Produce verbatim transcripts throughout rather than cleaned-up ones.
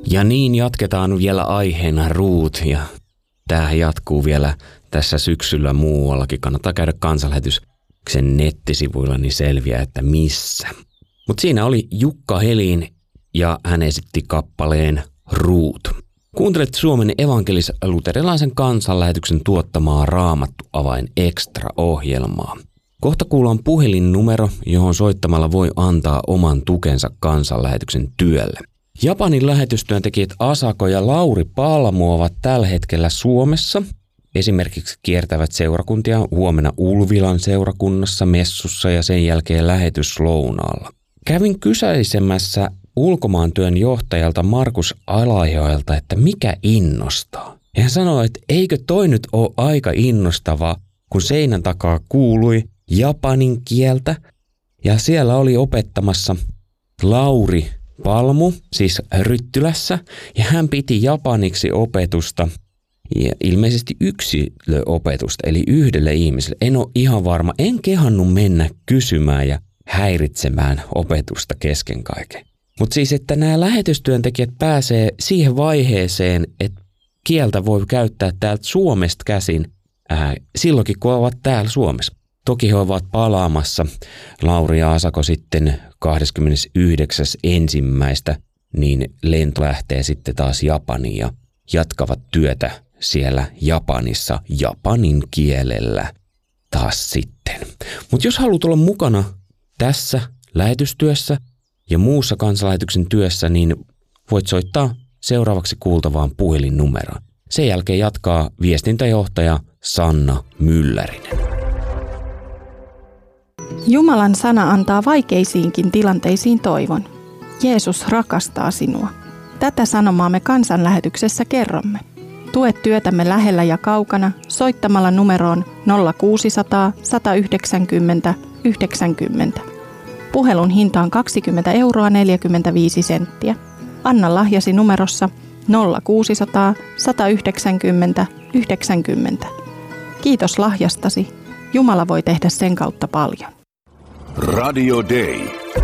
Ja niin jatketaan vielä aiheena ruut ja tämä jatkuu vielä tässä syksyllä muuallakin. Kannattaa käydä Kansanlähetyksen nettisivuilla, niin selviää, että missä. Mutta siinä oli Jukka Helin ja hän esitti kappaleen Ruut. Kuuntelet Suomen evankelis-luterilaisen Kansanlähetyksen tuottamaa Raamattu avain extra-ohjelmaa. Kohta kuullaan puhelinnumero, johon soittamalla voi antaa oman tukensa Kansanlähetyksen työlle. Japanin lähetystyöntekijät Asako ja Lauri Palmu ovat tällä hetkellä Suomessa. Esimerkiksi kiertävät seurakuntia huomenna Ulvilan seurakunnassa, messussa ja sen jälkeen lähetyslounaalla. Kävin kysäisemässä ulkomaantyön johtajalta Markus Alajoelta, että mikä innostaa. Ja hän sanoi, että eikö toi nyt ole aika innostavaa, kun seinän takaa kuului japanin kieltä. Ja siellä oli opettamassa Lauri Palmu, siis Ryttylässä, ja hän piti japaniksi opetusta, ja ilmeisesti yksilöopetusta, eli yhdelle ihmiselle. En ole ihan varma, en kehannut mennä kysymään ja häiritsemään opetusta kesken kaiken. Mutta siis, että nämä lähetystyöntekijät pääsee siihen vaiheeseen, että kieltä voi käyttää täältä Suomesta käsin ää, silloinkin, kun ovat täällä Suomessa. Toki he ovat palaamassa, Lauri ja Asako sitten kahdeskymmenesyhdeksäs ensimmäistä, niin lento lähtee sitten taas Japaniin ja jatkavat työtä siellä Japanissa japanin kielellä taas sitten. Mutta jos haluat olla mukana tässä lähetystyössä ja muussa Kansanlähetyksen työssä, niin voit soittaa seuraavaksi kuultavaan puhelinnumeroon. Sen jälkeen jatkaa viestintäjohtaja Sanna Myllärinen. Jumalan sana antaa vaikeisiinkin tilanteisiin toivon. Jeesus rakastaa sinua. Tätä sanomaa me Kansanlähetyksessä kerromme. Tue työtämme lähellä ja kaukana soittamalla numeroon nolla kuusisataa, sata yhdeksänkymmentä, yhdeksänkymmentä. Puhelun hinta on kaksikymmentä euroa neljäkymmentäviisi senttiä. Anna lahjasi numerossa nolla kuusisataa, sata yhdeksänkymmentä, yhdeksänkymmentä. Kiitos lahjastasi. Jumala voi tehdä sen kautta paljon. Radio Day.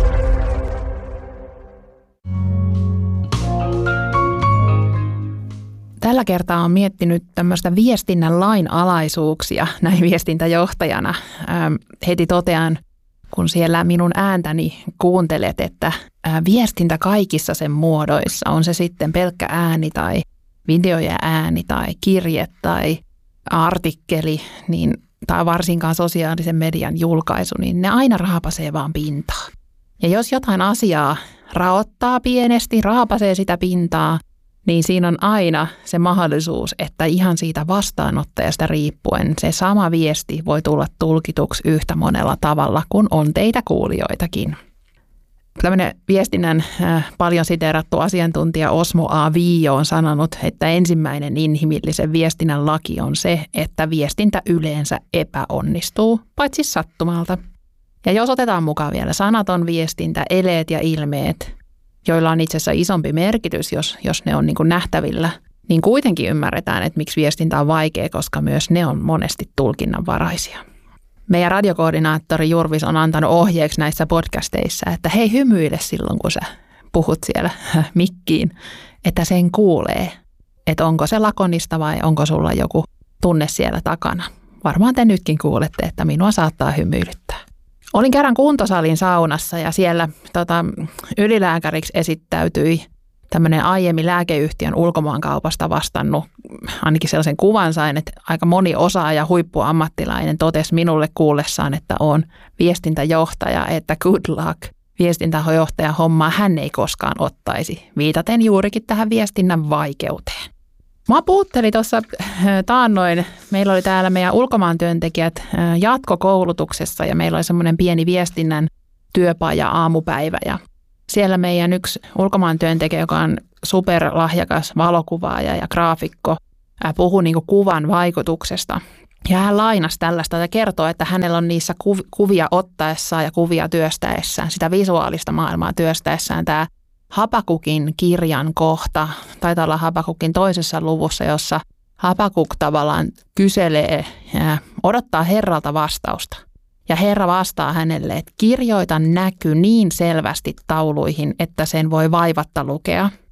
Tällä kertaa olen miettinyt tämmöistä viestinnän lainalaisuuksia näin viestintäjohtajana. Ähm, heti totean, kun siellä minun ääntäni kuuntelet, että äh, viestintä kaikissa sen muodoissa, on se sitten pelkkä ääni tai video ja ääni tai kirje tai artikkeli, niin tai varsinkaan sosiaalisen median julkaisu, niin ne aina raapasee vaan pintaa. Ja jos jotain asiaa raottaa pienesti, raapasee sitä pintaa, niin siinä on aina se mahdollisuus, että ihan siitä vastaanottajasta riippuen se sama viesti voi tulla tulkituksi yhtä monella tavalla, kun on teitä kuulijoitakin. Tämmöinen viestinnän äh, paljon siteerattu asiantuntija Osmo A. Viio on sanonut, että ensimmäinen inhimillisen viestinnän laki on se, että viestintä yleensä epäonnistuu, paitsi sattumalta. Ja jos otetaan mukaan vielä sanaton viestintä, eleet ja ilmeet, joilla on itse asiassa isompi merkitys, jos, jos ne on niin kuin nähtävillä, niin kuitenkin ymmärretään, että miksi viestintä on vaikea, koska myös ne on monesti tulkinnanvaraisia. Meidän radiokoordinaattori Jurvis on antanut ohjeeksi näissä podcasteissa, että hei, hymyile silloin, kun sä puhut siellä mikkiin, että sen kuulee, että onko se lakonista vai onko sulla joku tunne siellä takana. Varmaan te nytkin kuulette, että minua saattaa hymyilyttää. Olin kerran kuntosalin saunassa ja siellä tota, ylilääkäriksi esittäytyi tämmöinen aiemmin lääkeyhtiön ulkomaankaupasta vastannut, ainakin sellaisen kuvan sain, että aika moni osaaja huippuammattilainen totesi minulle kuullessaan, että on viestintäjohtaja, että good luck, viestintäjohtaja hommaa hän ei koskaan ottaisi, viitaten juurikin tähän viestinnän vaikeuteen. Mä puhuttelin tuossa taannoin, meillä oli täällä meidän ulkomaantyöntekijät jatkokoulutuksessa ja meillä oli semmoinen pieni viestinnän työpaja aamupäivä ja siellä meidän yksi ulkomaantyöntekijä, joka on superlahjakas valokuvaaja ja graafikko, puhui niin kuin kuvan vaikutuksesta. Ja hän lainasi tällaista ja kertoo, että hänellä on niissä kuvia ottaessaan ja kuvia työstäessään, sitä visuaalista maailmaa työstäessään tämä Habakukin kirjan kohta, taitaa olla Habakukin toisessa luvussa, jossa Habakuk tavallaan kyselee ja odottaa Herralta vastausta. Ja Herra vastaa hänelle, että kirjoita näky niin selvästi tauluihin, että sen voi vaivatta lukea.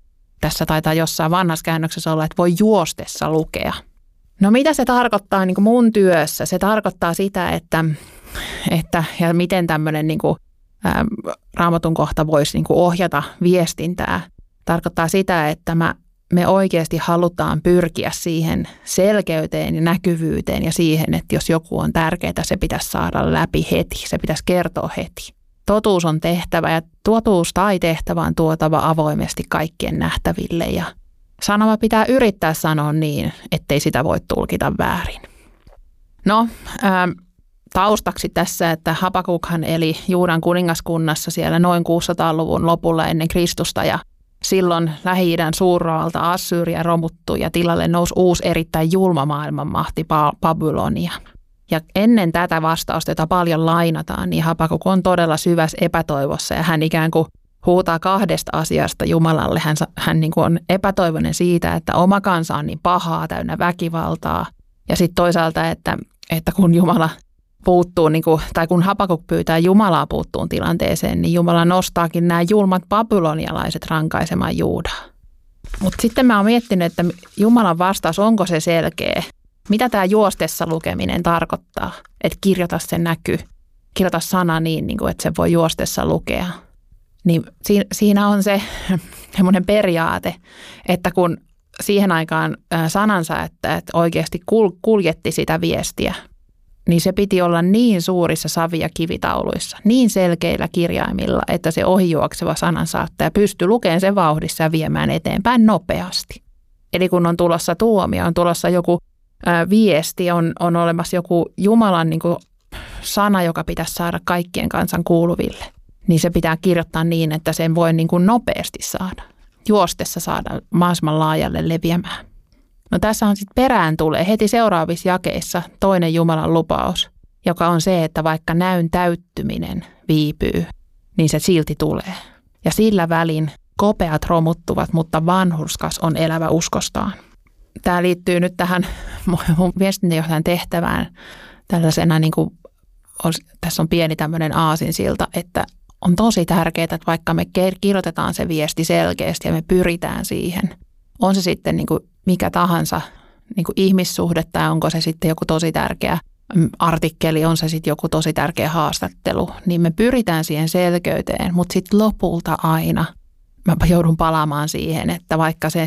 tässä taitaa jossain vanhassa käännöksessä olla, että voi juostessa lukea. No mitä se tarkoittaa niin kuin mun työssä? Se tarkoittaa sitä, että, että ja miten tämmöinen niin kuin, ä, Raamatun kohta voisi niin kuin ohjata viestintää. Tarkoittaa sitä, että mä, me oikeasti halutaan pyrkiä siihen selkeyteen ja näkyvyyteen ja siihen, että jos joku on tärkeää, se pitäisi saada läpi heti, se pitäisi kertoa heti. Totuus on tehtävä ja totuus tai tehtävä on tuotava avoimesti kaikkien nähtäville ja sanoma pitää yrittää sanoa niin, ettei sitä voi tulkita väärin. No, ää, taustaksi tässä, että Habakukhan eli Juudan kuningaskunnassa siellä noin kuusisataaluvun lopulla ennen Kristusta ja silloin Lähi-idän suurvalta Assyria romuttui ja tilalle nousi uusi erittäin julma maailmanmahti Babylonia. Ja ennen tätä vastausta, jota paljon lainataan, niin Habakuk on todella syvässä epätoivossa ja hän ikään kuin huutaa kahdesta asiasta Jumalalle. Hän, hän niin kuin on epätoivoinen siitä, että oma kansa on niin pahaa, täynnä väkivaltaa. Ja sitten toisaalta, että, että kun Jumala puuttuu, niin kuin, tai kun Habakuk pyytää Jumalaa puuttuun tilanteeseen, niin Jumala nostaakin nämä julmat babylonialaiset rankaisemaan Juudaa. Mutta sitten mä oon miettinyt, että Jumalan vastaus, onko se selkeä? Mitä tämä juostessa lukeminen tarkoittaa? Että kirjoita se näky, kirjoita sana niin, niin kuin, että se voi juostessa lukea. Niin siinä on se semmoinen periaate, että kun siihen aikaan sanansa, että oikeasti kuljetti sitä viestiä, niin se piti olla niin suurissa savi- ja kivitauluissa, niin selkeillä kirjaimilla, että se ohijuokseva sanansaattaja pystyi lukemaan sen vauhdissa ja viemään eteenpäin nopeasti. Eli kun on tulossa tuomio, on tulossa joku ää, viesti, on, on olemassa joku Jumalan niin kuin sana, joka pitäisi saada kaikkien kansan kuuluville, niin se pitää kirjoittaa niin, että sen voi niin kuin nopeasti saada, juostessa saada mahdollisimman laajalle leviämään. No tässä on sitten perään tulee heti seuraavissa jakeissa toinen Jumalan lupaus, joka on se, että vaikka näyn täyttyminen viipyy, niin se silti tulee. Ja sillä välin kopeat romuttuvat, mutta vanhurskas on elävä uskostaan. Tämä liittyy nyt tähän mun viestintäjohtajan tehtävään tällaisena, niin kuin, tässä on pieni tämmöinen aasinsilta, että on tosi tärkeää, että vaikka me kirjoitetaan se viesti selkeästi ja me pyritään siihen, on se sitten niin kuin mikä tahansa niin kuin ihmissuhde tai onko se sitten joku tosi tärkeä artikkeli, on se sitten joku tosi tärkeä haastattelu, niin me pyritään siihen selkeyteen, mutta sitten lopulta aina mä joudun palaamaan siihen, että vaikka se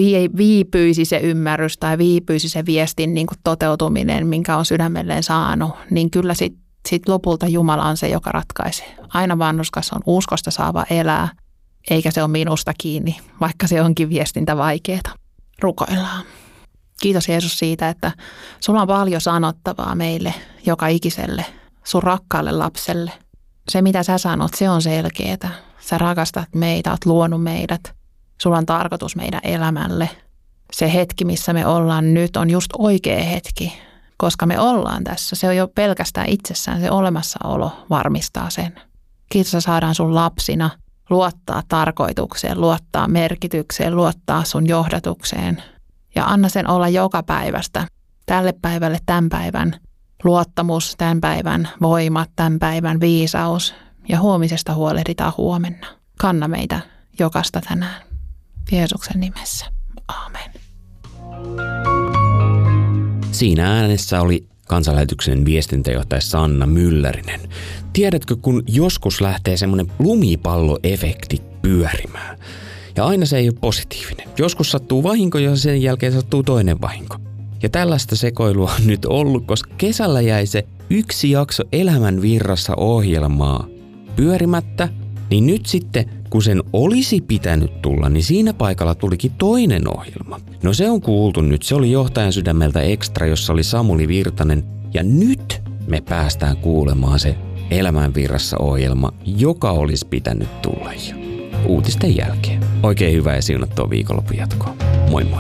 viipyisi se ymmärrys tai viipyisi se viestin niin kuin toteutuminen, minkä on sydämelleen saanut, niin kyllä sitten sit lopulta Jumala on se, joka ratkaisee. Aina vanhurskas on uskosta saava elää, eikä se ole minusta kiinni, vaikka se onkin viestintä vaikeaa. Rukoillaan. Kiitos Jeesus siitä, että sulla on paljon sanottavaa meille, joka ikiselle, sun rakkaalle lapselle. Se, mitä sä sanot, se on selkeää. Sä rakastat meitä, oot luonut meidät. Sulla on tarkoitus meidän elämälle. Se hetki, missä me ollaan nyt, on just oikea hetki, koska me ollaan tässä. Se on jo pelkästään itsessään, se olemassaolo varmistaa sen. Kiitos, että saadaan sun lapsina luottaa tarkoitukseen, luottaa merkitykseen, luottaa sun johdatukseen. Ja anna sen olla joka päivästä. Tälle päivälle tämän päivän luottamus, tämän päivän voimat, tämän päivän viisaus. Ja huomisesta huolehditaan huomenna. Kanna meitä jokaista tänään. Jeesuksen nimessä. Aamen. Siinä äänessä oli Kansanlähetyksen viestintäjohtaja Sanna Myllärinen. Tiedätkö, kun joskus lähtee semmoinen lumipalloefekti pyörimään? Ja aina se ei ole positiivinen. Joskus sattuu vahinko ja sen jälkeen sattuu toinen vahinko. Ja tällaista sekoilua on nyt ollut, koska kesällä jäi se yksi jakso Elämän virrassa -ohjelmaa pyörimättä, niin nyt sitten, kun sen olisi pitänyt tulla, niin siinä paikalla tulikin toinen ohjelma. No se on kuultu nyt, se oli Johtajan sydämeltä Extra, jossa oli Samuli Virtanen, ja nyt me päästään kuulemaan se Elämän virrassa -ohjelma, joka olisi pitänyt tulla jo uutisten jälkeen. Oikein hyvää ja siunattua viikonlopun jatkoa. Moi moi!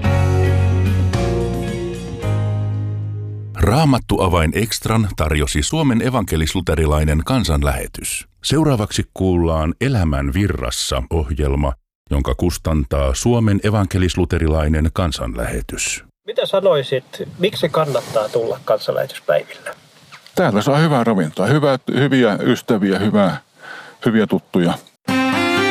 Raamattu-avain Extran tarjosi Suomen evankelis-luterilainen kansanlähetys. Seuraavaksi kuullaan Elämän virrassa -ohjelma, jonka kustantaa Suomen evankelis-luterilainen kansanlähetys. Mitä sanoisit, miksi kannattaa tulla kansanlähetyspäiville? Täällä saa hyvää ravintoa, hyvää, hyviä ystäviä, hyvää, hyviä tuttuja.